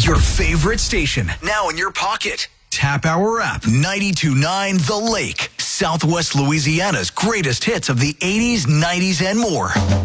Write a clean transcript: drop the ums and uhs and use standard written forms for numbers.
Your favorite station, now in your pocket. Tap our app, 92.9 The Lake, Southwest Louisiana's greatest hits of the 80s, 90s, and more.